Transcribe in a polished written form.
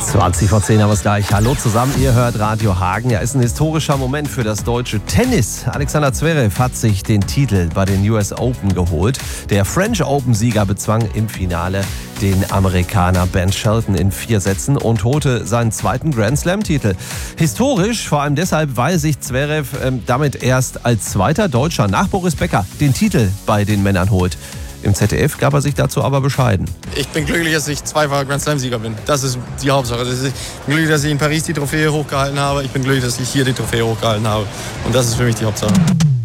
20:10 haben wir es gleich. Hallo zusammen, ihr hört Radio Hagen. Ja, ist ein historischer Moment für das deutsche Tennis. Alexander Zverev hat sich den Titel bei den US Open geholt. Der French Open-Sieger bezwang im Finale den Amerikaner Ben Shelton in 4 Sätzen und holte seinen zweiten Grand-Slam-Titel. Historisch, vor allem deshalb, weil sich Zverev damit erst als zweiter Deutscher nach Boris Becker den Titel bei den Männern holt. Im ZDF gab er sich dazu aber bescheiden. Ich bin glücklich, dass ich zweifacher Grand-Slam-Sieger bin. Das ist die Hauptsache. Ich bin glücklich, dass ich in Paris die Trophäe hochgehalten habe. Ich bin glücklich, dass ich hier die Trophäe hochgehalten habe. Und das ist für mich die Hauptsache.